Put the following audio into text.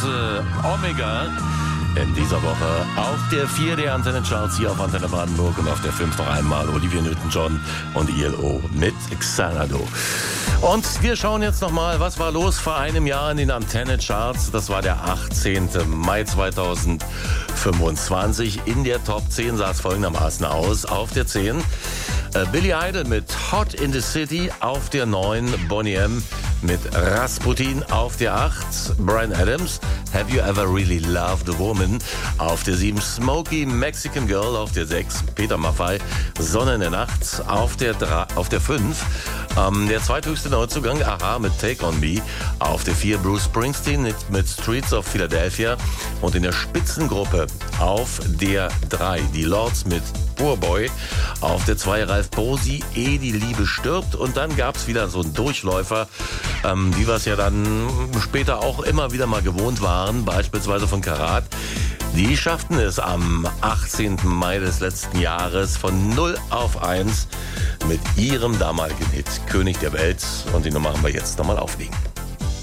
Omega. In dieser Woche auf der 4 der Antenne-Charts hier auf Antenne Brandenburg und auf der 5 noch einmal Olivia Newton-John und ILO mit Xanadu. Und wir schauen jetzt nochmal, was war los vor einem Jahr in den Antenne-Charts. Das war der 18. Mai 2025. In der Top 10 sah es folgendermaßen aus. Auf der 10 Billy Idol mit Hot in the City, auf der 9 Boney M mit Rasputin, auf der 8 Bryan Adams, Have You Ever Really Loved a Woman, auf der 7 Smokey Mexican Girl, auf der 6 Peter Maffay, Sonne in der Nacht, auf der 5 der zweithöchste Neuzugang Aha mit Take On Me, auf der 4 Bruce Springsteen mit Streets of Philadelphia und in der Spitzengruppe auf der 3 die Lords mit Poor Boy, auf der 2 Ralf Bosi, Ehe die Liebe stirbt, und dann gab es wieder so einen Durchläufer, wie wir es ja dann später auch immer wieder mal gewohnt waren, beispielsweise von Karat. Die schafften es am 18. Mai des letzten Jahres von 0 auf 1 mit ihrem damaligen Hit König der Welt, und die Nummer haben wir jetzt nochmal auflegen.